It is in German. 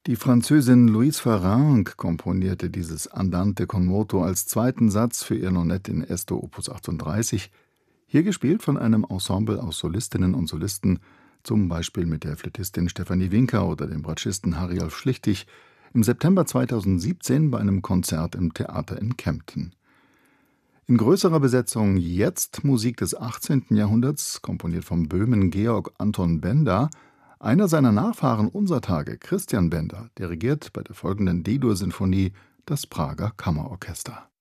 Die Französin Louise Farrenc komponierte dieses Andante con moto als zweiten Satz für ihr Nonet in Esto Opus 38, hier gespielt von einem Ensemble aus Solistinnen und Solisten, zum Beispiel mit der Flötistin Stefanie Winker oder dem Bratschisten Harry-Olf Schlichtig, im September 2017 bei einem Konzert im Theater in Kempten. In größerer Besetzung jetzt Musik des 18. Jahrhunderts, komponiert vom Böhmen Georg Anton Benda. Einer seiner Nachfahren unserer Tage, Christian Benda, dirigiert bei der folgenden D-Dur-Sinfonie das Prager Kammerorchester.